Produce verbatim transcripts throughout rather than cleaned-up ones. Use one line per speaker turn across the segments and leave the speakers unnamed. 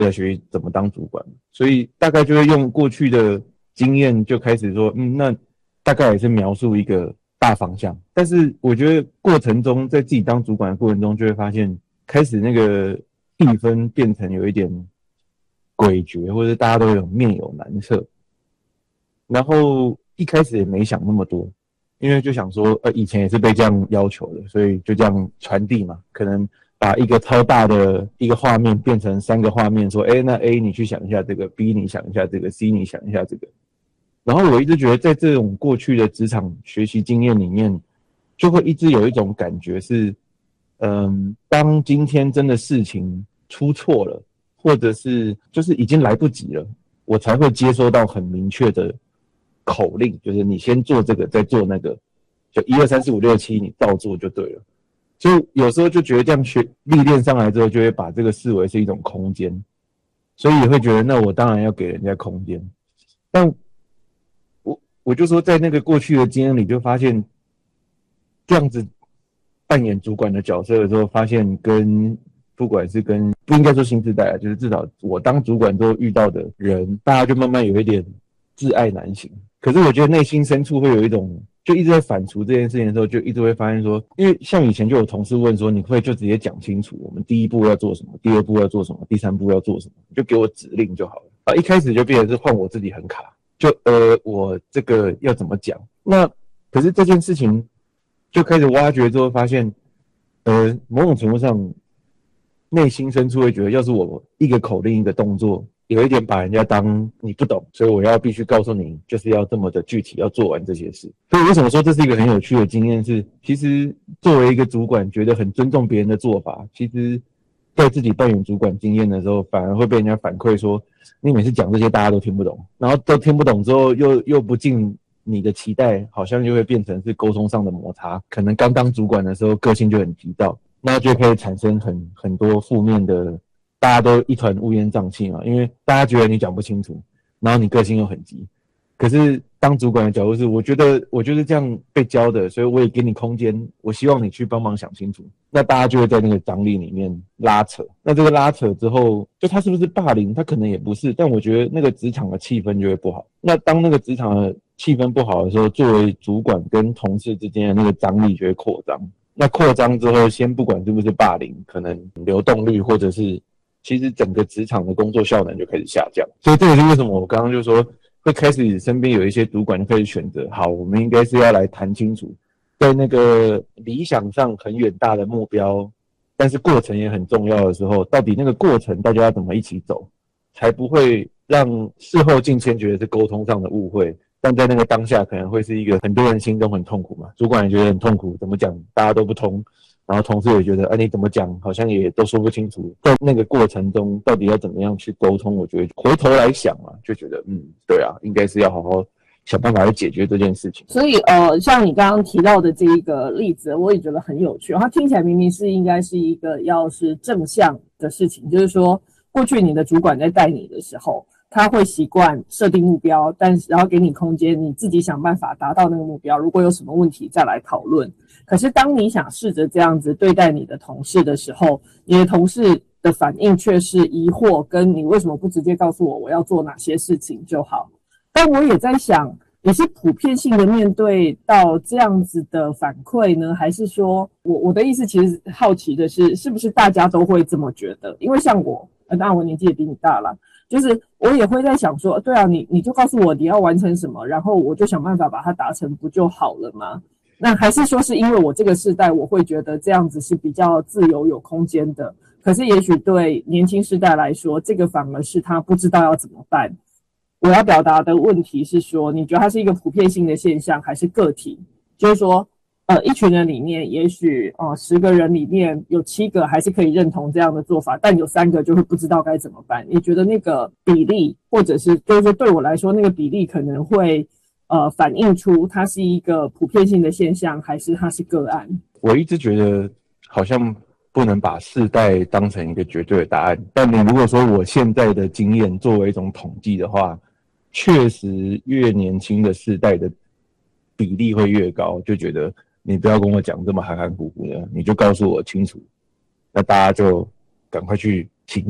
在学习怎么当主管，所以大概就会用过去的经验就开始说，嗯，那大概也是描述一个大方向。但是我觉得过程中，在自己当主管的过程中，就会发现开始那个气氛变成有一点诡谲，或者大家都有面有难色。然后一开始也没想那么多，因为就想说，呃，以前也是被这样要求的，所以就这样传递嘛，可能把一个超大的一个画面变成三个画面，说，哎，那 A 你去想一下这个 ，B 你想一下这个 ，C 你想一下这个。然后我一直觉得，在这种过去的职场学习经验里面，就会一直有一种感觉是，嗯，当今天真的事情出错了，或者是就是已经来不及了，我才会接收到很明确的口令，就是你先做这个，再做那个，就一二三四五六七，你照做就对了。就有时候就觉得这样学历练上来之后，就会把这个视为是一种空间，所以也会觉得，那我当然要给人家空间。但我我就说，在那个过去的经验里，就发现这样子扮演主管的角色的时候，发现跟不管是跟不应该说新世代啊，就是至少我当主管之后遇到的人，大家就慢慢有一点自爱难行。可是我觉得内心深处会有一种，就一直在反刍这件事情的时候，就一直会发现说，因为像以前就有同事问说，你会就直接讲清楚，我们第一步要做什么，第二步要做什么，第三步要做什么，你就给我指令就好了。啊，一开始就变成是换我自己很卡，就呃，我这个要怎么讲？那可是这件事情就开始挖掘之后，发现，呃，某种程度上，内心深处会觉得，要是我一个口令一个动作，有一点把人家当你不懂，所以我要必须告诉你，就是要这么的具体，要做完这些事。所以为什么说这是一个很有趣的经验是，其实作为一个主管，觉得很尊重别人的做法，其实在自己扮演主管经验的时候，反而会被人家反馈说，你每次讲这些大家都听不懂，然后都听不懂之后又又不尽你的期待，好像就会变成是沟通上的摩擦。可能刚当主管的时候个性就很急躁，那就可以产生很很多负面的，大家都一团乌烟瘴气嘛，因为大家觉得你讲不清楚，然后你个性又很急。可是当主管的角度是，我觉得我就是这样被教的，所以我也给你空间，我希望你去帮忙想清楚。那大家就会在那个张力里面拉扯，那这个拉扯之后，就他是不是霸凌，他可能也不是，但我觉得那个职场的气氛就会不好。那当那个职场的气氛不好的时候，作为主管跟同事之间的那个张力就会扩张。那扩张之后，先不管是不是霸凌，可能流动率或者是其实整个职场的工作效能就开始下降。所以这也是为什么我刚刚就说会开始身边有一些主管就开始选择，好，我们应该是要来谈清楚，在那个理想上很远大的目标，但是过程也很重要的时候，到底那个过程大家要怎么一起走，才不会让事后进签觉得是沟通上的误会，但在那个当下可能会是一个很多人心中很痛苦嘛，主管也觉得很痛苦，怎么讲大家都不通，然后同事也觉得，啊，你怎么讲好像也都说不清楚，在那个过程中到底要怎么样去沟通，我觉得回头来想啊，就觉得嗯，对啊，应该是要好好想办法去解决这件事情。
所以呃，像你刚刚提到的这一个例子，我也觉得很有趣。它听起来明明是应该是一个要是正向的事情，就是说过去你的主管在带你的时候，他会习惯设定目标，但是然后给你空间，你自己想办法达到那个目标。如果有什么问题再来讨论。可是当你想试着这样子对待你的同事的时候，你的同事的反应却是疑惑，跟你为什么不直接告诉我我要做哪些事情就好。但我也在想，你是普遍性的面对到这样子的反馈呢，还是说我我的意思其实好奇的是，是不是大家都会这么觉得？因为像我，呃，当然我年纪也比你大啦，就是我也会在想说，对啊，你你就告诉我你要完成什么，然后我就想办法把它达成，不就好了吗？那还是说是因为我这个世代，我会觉得这样子是比较自由有空间的，可是也许对年轻世代来说，这个反而是他不知道要怎么办。我要表达的问题是说，你觉得它是一个普遍性的现象，还是个体？就是说，呃，一群人里面，也许呃十个人里面有七个还是可以认同这样的做法，但有三个就会不知道该怎么办。你觉得那个比例，或者是就是说对我来说，那个比例可能会呃反映出它是一个普遍性的现象，还是它是个案？
我一直觉得好像不能把世代当成一个绝对的答案，但你如果说我现在的经验作为一种统计的话，确实越年轻的世代的比例会越高，就觉得你不要跟我讲这么含含糊糊的，你就告诉我清楚，那大家就赶快去行动。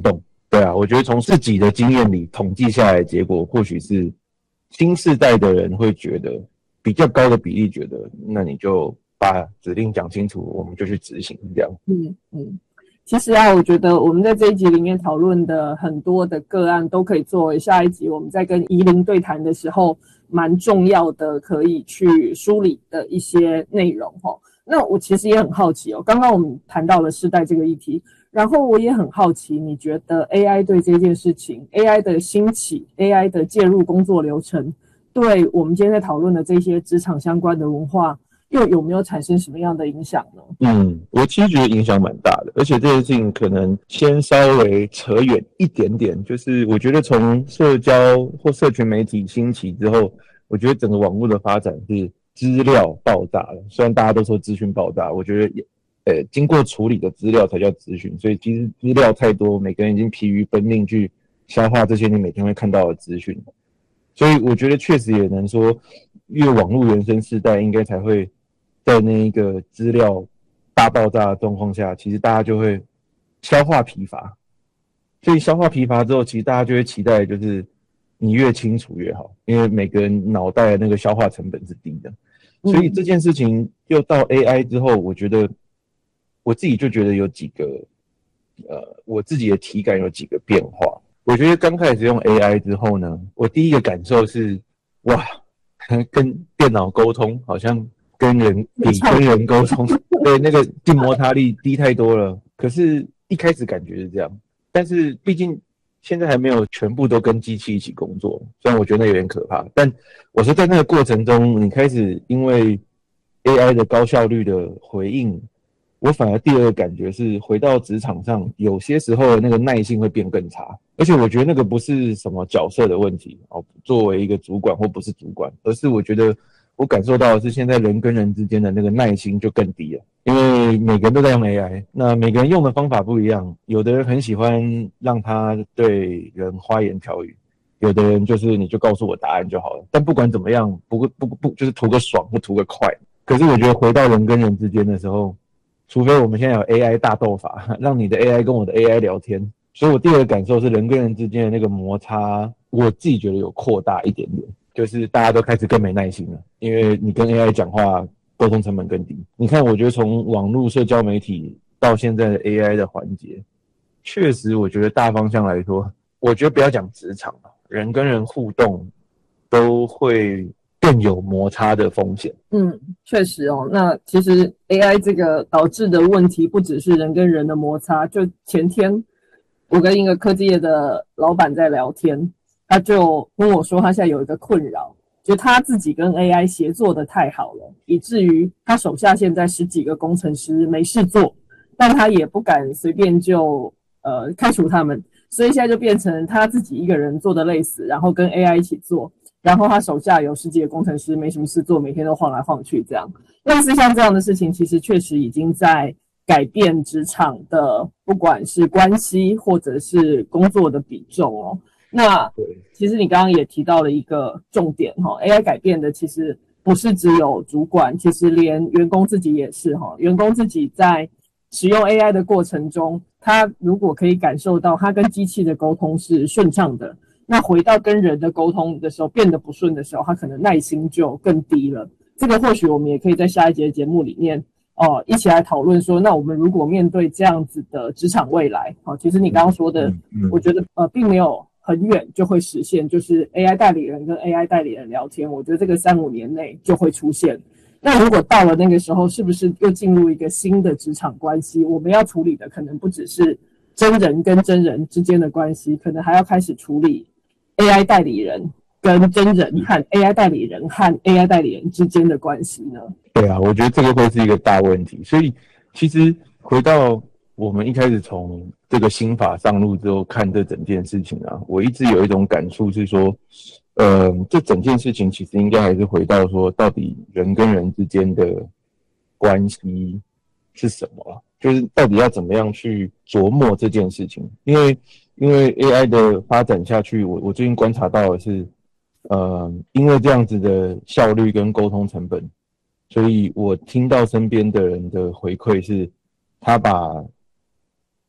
对啊，我觉得从自己的经验里统计下来的结果，或许是新世代的人会觉得比较高的比例觉得，那你就把指令讲清楚，我们就去执行这样。
嗯嗯。其实啊，我觉得我们在这一集里面讨论的很多的个案，都可以作为下一集我们在跟宜林对谈的时候蛮重要的可以去梳理的一些内容齁。那我其实也很好奇哦，刚刚我们谈到了世代这个议题，然后我也很好奇，你觉得 A I 对这件事情 A I 的兴起 A I 的介入工作流程，对我们今天在讨论的这些职场相关的文化又有没有产生什么样的影响呢？
嗯，我其实觉得影响蛮大的，而且这件事情可能先稍微扯远一点点，就是我觉得从社交或社群媒体兴起之后，我觉得整个网络的发展是资料爆炸了。虽然大家都说资讯爆炸，我觉得呃经过处理的资料才叫资讯，所以其实资料太多，每个人已经疲于奔命去消化这些你每天会看到的资讯。所以我觉得确实也能说，越网络原生世代应该才会在那一个资料大爆炸的状况下，其实大家就会消化疲乏。所以消化疲乏之后，其实大家就会期待就是你越清楚越好，因为每个人脑袋的那个消化成本是低的。所以这件事情又到 A I 之后，我觉得我自己就觉得有几个呃，我自己的体感有几个变化。我觉得刚开始用 A I 之后呢，我第一个感受是，哇，跟电脑沟通好像跟人比跟人沟通，对，那个静摩擦力低太多了。可是一开始感觉是这样，但是毕竟现在还没有全部都跟机器一起工作，虽然我觉得那有点可怕，但我说在那个过程中，你开始因为 A I 的高效率的回应，我反而第二个感觉是回到职场上，有些时候的那个耐性会变更差，而且我觉得那个不是什么角色的问题哦，作为一个主管或不是主管，而是我觉得我感受到的是现在人跟人之间的那个耐心就更低了，因为每个人都在用 A I， 那每个人用的方法不一样，有的人很喜欢让他对人花言巧语，有的人就是你就告诉我答案就好了，但不管怎么样，不不不就是图个爽或图个快。可是我觉得回到人跟人之间的时候，除非我们现在有 A I 大斗法，让你的 A I 跟我的 A I 聊天，所以我第二个感受是人跟人之间的那个摩擦，我自己觉得有扩大一点点，就是大家都开始更没耐心了，因为你跟 A I 讲话沟通成本更低。你看，我觉得从网络社交媒体到现在的 A I 的环节，确实我觉得大方向来说，我觉得不要讲职场，人跟人互动都会更有摩擦的风险。
嗯，确实哦。那其实 A I 这个导致的问题不只是人跟人的摩擦，就前天我跟一个科技业的老板在聊天，他就跟我说他现在有一个困扰，就他自己跟 A I 协作的太好了，以至于他手下现在十几个工程师没事做，但他也不敢随便就呃开除他们，所以现在就变成他自己一个人做的累死，然后跟 A I 一起做，然后他手下有十几个工程师没什么事做，每天都晃来晃去这样。类似像这样的事情，其实确实已经在改变职场的不管是关系或者是工作的比重哦。那其实你刚刚也提到了一个重点哈 ，A I 改变的其实不是只有主管，其实连员工自己也是哈。员工自己在使用 A I 的过程中，他如果可以感受到他跟机器的沟通是顺畅的，那回到跟人的沟通的时候变得不顺的时候，他可能耐心就更低了。这个或许我们也可以在下一节节目里面哦、呃，一起来讨论说，那我们如果面对这样子的职场未来，好、哦，其实你刚刚说的，嗯嗯、我觉得呃并没有很远就会实现，就是 A I 代理人跟 A I 代理人聊天，我觉得这个三五年内就会出现。那如果到了那个时候，是不是又进入一个新的职场关系？我们要处理的可能不只是真人跟真人之间的关系，可能还要开始处理 A I 代理人跟真人和 A I 代理人和 A I 代理人之间的关系呢？
对啊，我觉得这个会是一个大问题。所以其实回到我们一开始从这个新法上路之后看这整件事情啊，我一直有一种感触是说，呃，这整件事情其实应该还是回到说，到底人跟人之间的关系是什么？就是到底要怎么样去琢磨这件事情？因为因为 A I 的发展下去，我我最近观察到的是，呃，因为这样子的效率跟沟通成本，所以我听到身边的人的回馈是，他把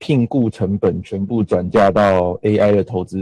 聘雇成本全部转嫁到 A I 的投资